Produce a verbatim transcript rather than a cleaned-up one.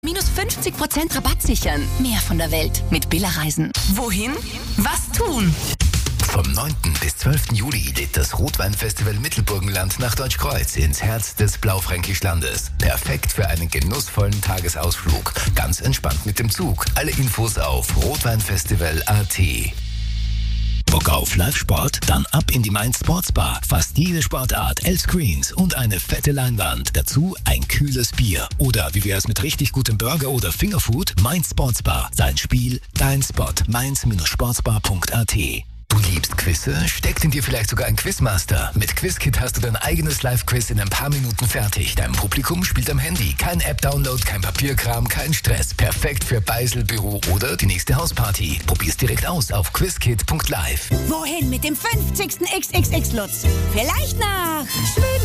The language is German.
Minus fünfzig Prozent Rabatt sichern. Mehr von der Welt mit Billerreisen. Wohin? Was tun? Vom neunten bis zwölften Juli lädt das Rotweinfestival Mittelburgenland nach Deutschkreuz ins Herz des Blaufränkischlandes. Perfekt für einen genussvollen Tagesausflug. Ganz entspannt mit dem Zug. Alle Infos auf rotweinfestival punkt a t. Bock auf Live-Sport? Dann ab in die Mainz Sportsbar. Fast jede Sportart, L-Screens und eine fette Leinwand. Dazu ein kühles Bier. Oder wie wär's mit richtig gutem Burger oder Fingerfood? Mainz Sportsbar. Sein Spiel, dein Spot. mainz Sportsbar punkt a t. Du liebst Quizze? Steckt in dir vielleicht sogar ein Quizmaster? Mit Quizkit hast du dein eigenes Live-Quiz in ein paar Minuten fertig. Dein Publikum spielt am Handy. Kein App-Download, kein Papierkram, kein Stress. Perfekt für Beisel, Büro oder die nächste Hausparty. Probier's direkt aus auf quizkit punkt live. Wohin mit dem fünfzigsten X X X Lutz? Vielleicht nach Schweden.